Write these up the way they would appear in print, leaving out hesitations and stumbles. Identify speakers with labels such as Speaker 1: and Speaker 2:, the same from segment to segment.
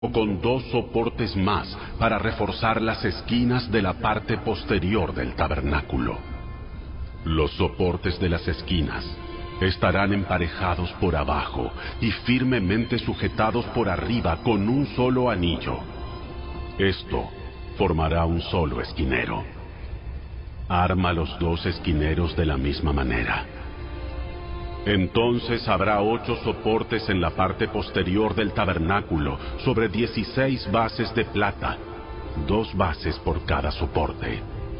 Speaker 1: con 2 soportes más para reforzar las esquinas de la parte posterior del tabernáculo. Los soportes de las esquinas estarán emparejados por abajo y firmemente sujetados por arriba con un solo anillo. Esto formará un solo esquinero. Arma los 2 esquineros de la misma manera. Entonces habrá 8 soportes en la parte posterior del tabernáculo sobre 16 bases de plata, 2 bases por cada soporte.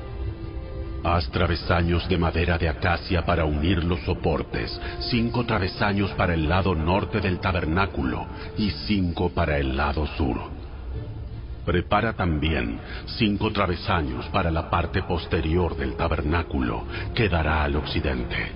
Speaker 1: Haz travesaños de madera de acacia para unir los soportes, 5 travesaños para el lado norte del tabernáculo y 5 para el lado sur. Prepara también 5 travesaños para la parte posterior del tabernáculo, que dará al occidente.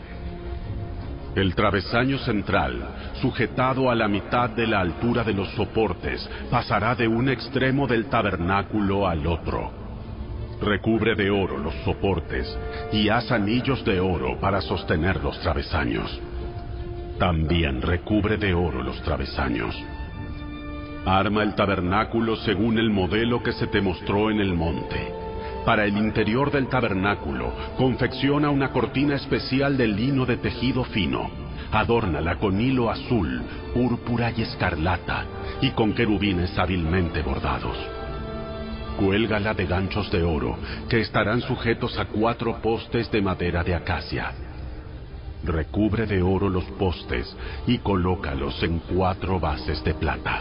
Speaker 1: El travesaño central, sujetado a la mitad de la altura de los soportes, pasará de un extremo del tabernáculo al otro. Recubre de oro los soportes y haz anillos de oro para sostener los travesaños. También recubre de oro los travesaños. Arma el tabernáculo según el modelo que se te mostró en el monte. Para el interior del tabernáculo, confecciona una cortina especial de lino de tejido fino. Adórnala con hilo azul, púrpura y escarlata, y con querubines hábilmente bordados. Cuélgala de ganchos de oro, que estarán sujetos a 4 postes de madera de acacia. Recubre de oro los postes y colócalos en 4 bases de plata.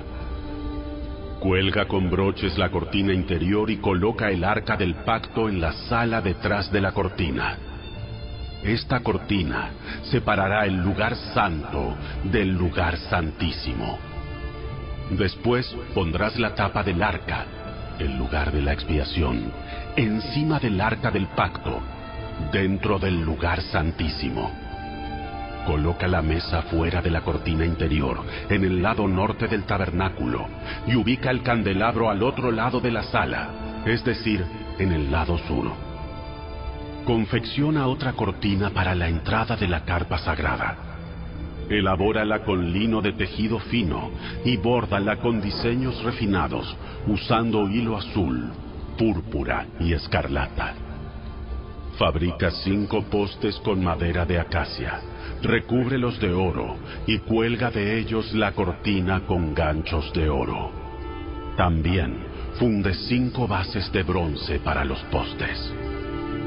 Speaker 1: Cuelga con broches la cortina interior y coloca el arca del pacto en la sala detrás de la cortina. Esta cortina separará el lugar santo del lugar santísimo. Después pondrás la tapa del arca, el lugar de la expiación, encima del arca del pacto, dentro del lugar santísimo. Coloca la mesa fuera de la cortina interior, en el lado norte del tabernáculo, y ubica el candelabro al otro lado de la sala, es decir, en el lado sur. Confecciona otra cortina para la entrada de la carpa sagrada. Elabórala con lino de tejido fino y bórdala con diseños refinados, usando hilo azul, púrpura y escarlata. Fabrica 5 postes con madera de acacia. Recúbrelos de oro y cuelga de ellos la cortina con ganchos de oro. También funde 5 bases de bronce para los postes.